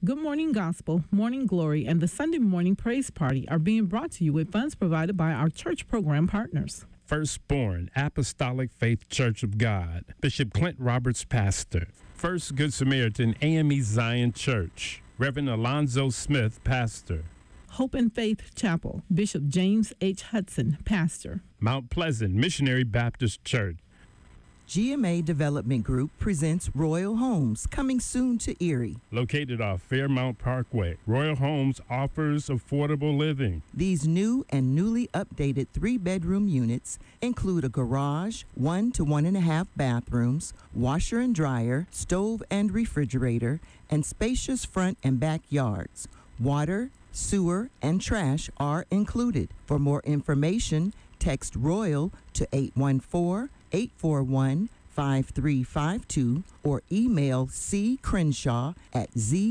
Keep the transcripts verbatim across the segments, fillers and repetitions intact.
Good Morning Gospel, Morning Glory, and the Sunday Morning Praise Party are being brought to you with funds provided by our church program partners. Firstborn Apostolic Faith Church of God, Bishop Clint Roberts, pastor. First Good Samaritan A M E Zion Church, Reverend Alonzo Smith, pastor. Hope and Faith Chapel, Bishop James H. Hudson, pastor. Mount Pleasant Missionary Baptist Church. G M A Development Group presents Royal Homes, coming soon to Erie. Located off Fairmount Parkway, Royal Homes offers affordable living. These new and newly updated three-bedroom units include a garage, one to one and a half bathrooms, washer and dryer, stove and refrigerator, and spacious front and backyards. Water, sewer, and trash are included. For more information, text Royal to eight one four, eight four one, five three five two or email c crenshaw at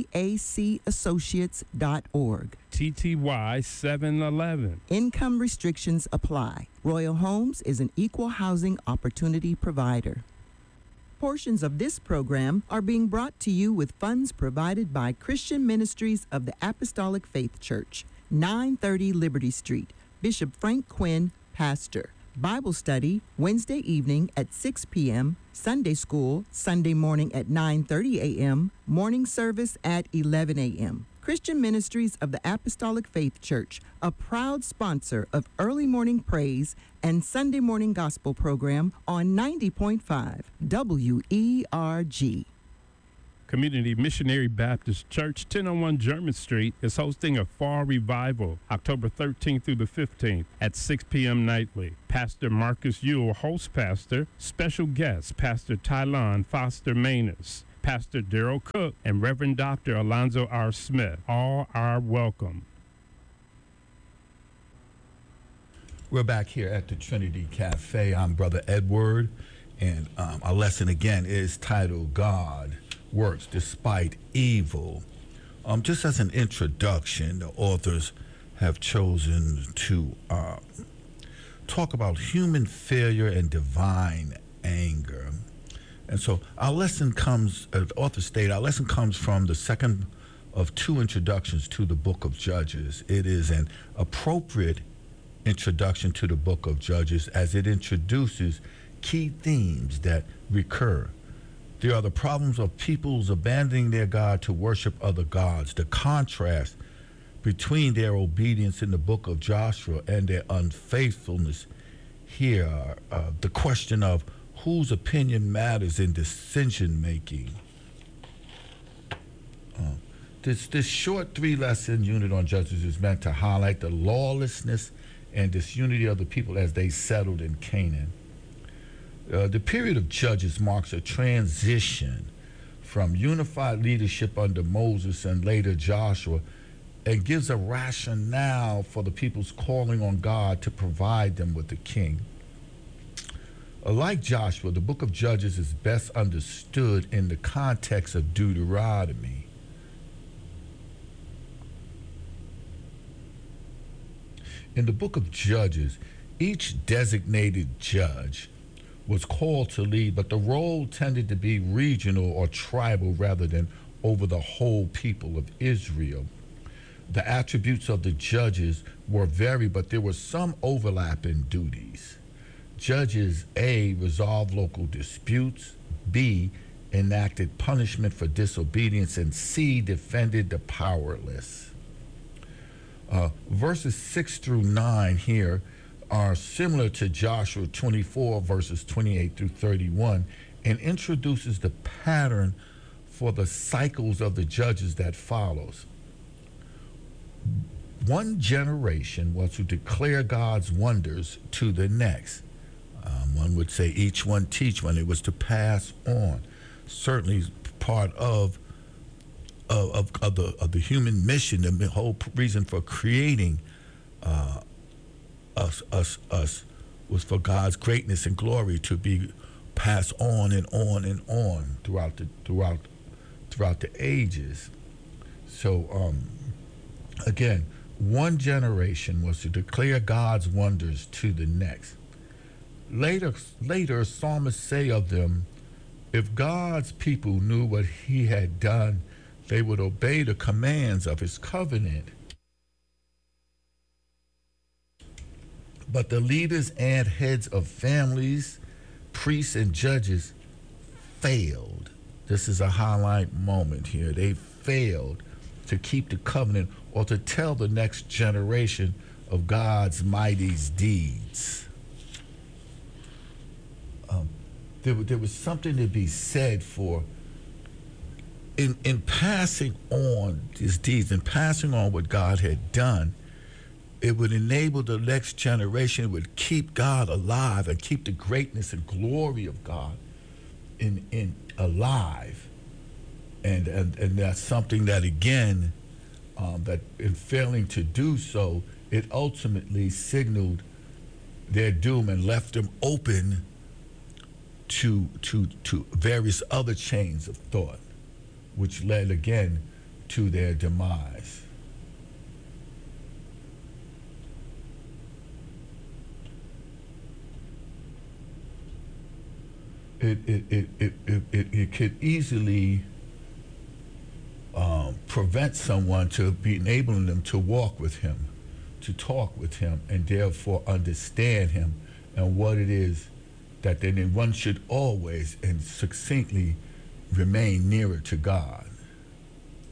zacassociates dot org. T T Y seven eleven. Income restrictions apply. Royal Homes is an equal housing opportunity provider. Portions of this program are being brought to you with funds provided by Christian Ministries of the Apostolic Faith Church, nine thirty Liberty Street. Bishop Frank Quinn, pastor. Bible study Wednesday evening at six p.m., Sunday school Sunday morning at nine thirty a.m., morning service at eleven a.m. Christian Ministries of the Apostolic Faith Church, a proud sponsor of Early Morning Praise and Sunday Morning Gospel program on ninety point five W E R G. Community Missionary Baptist Church, ten oh one German Street, is hosting a fall revival October thirteenth through the fifteenth at six p.m. nightly. Pastor Marcus Ewell, host pastor. Special guests, Pastor Tylon Foster Manus, Pastor Daryl Cook, and Reverend Doctor Alonzo R. Smith. All are welcome. We're back here at the Trinity Cafe. I'm Brother Edward, and um, our lesson again is titled God Works Despite Evil. Um, just as an introduction, the authors have chosen to uh, talk about human failure and divine anger. And so our lesson comes, uh, the author stated, our lesson comes from the second of two introductions to the book of Judges. It is an appropriate introduction to the book of Judges as it introduces key themes that recur. There are the problems of peoples abandoning their God to worship other gods, the contrast between their obedience in the book of Joshua and their unfaithfulness here, uh, the question of whose opinion matters in decision making. Uh, this, this short three-lesson unit on Judges is meant to highlight the lawlessness and disunity of the people as they settled in Canaan. Uh, the period of Judges marks a transition from unified leadership under Moses and later Joshua, and gives a rationale for the people's calling on God to provide them with a king. Uh, like Joshua, the book of Judges is best understood in the context of Deuteronomy. In the book of Judges, each designated judge was called to lead, but the role tended to be regional or tribal rather than over the whole people of Israel. The attributes of the judges were varied, but there was some overlap in duties. Judges A, resolved local disputes, B, enacted punishment for disobedience, and C, defended the powerless. Uh, verses six through nine here are similar to Joshua twenty-four, verses twenty-eight through thirty-one, and introduces the pattern for the cycles of the judges that follows. One generation was to declare God's wonders to the next. Um, one would say each one teach one. It was to pass on. Certainly part of of, of, of the of the human mission, the whole reason for creating uh, us, us, us, was for God's greatness and glory to be passed on and on and on throughout the throughout throughout the ages. So um, again, one generation was to declare God's wonders to the next. Later, later, psalmists say of them, if God's people knew what he had done, they would obey the commands of his covenant. But the leaders and heads of families, priests and judges failed. This is a highlight moment here. They failed to keep the covenant or to tell the next generation of God's mighty deeds. Um, there, there was something to be said for in, in passing on his deeds, in passing on what God had done. It would enable the next generation, it would keep God alive and keep the greatness and glory of God in, in alive. And, and, and that's something that, again, um, that in failing to do so, it ultimately signaled their doom and left them open to, to, to various other chains of thought, which led, again, to their demise. It, it, it, it, it, it, it could easily um, prevent someone to be enabling them to walk with him, to talk with him, and therefore understand him and what it is that then one should always and succinctly remain nearer to God.